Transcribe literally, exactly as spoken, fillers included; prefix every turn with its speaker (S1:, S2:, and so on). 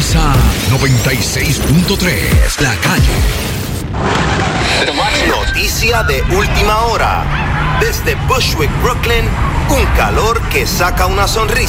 S1: Sintoniza noventa y seis punto tres, La Calle.
S2: Noticia de última hora. Desde Bushwick, Brooklyn, un calor que saca una sonrisa.